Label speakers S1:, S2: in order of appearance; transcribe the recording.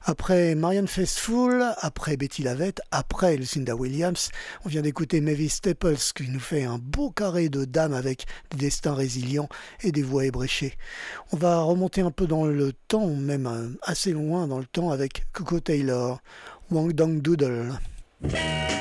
S1: Après Marianne Faithfull, après Betty Lavette, après Lucinda Williams, on vient d'écouter Mavis Staples qui nous fait un beau carré de dames avec des destins résilients et des voix ébréchées. On va remonter un peu dans le temps, même assez loin dans le temps avec Coco Taylor, Wang Dong Doodle.